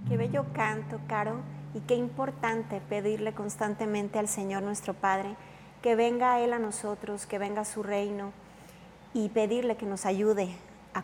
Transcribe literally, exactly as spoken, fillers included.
Qué bello canto, Caro, y qué importante pedirle constantemente al Señor nuestro Padre que venga Él a nosotros, que venga a su reino y pedirle que nos ayude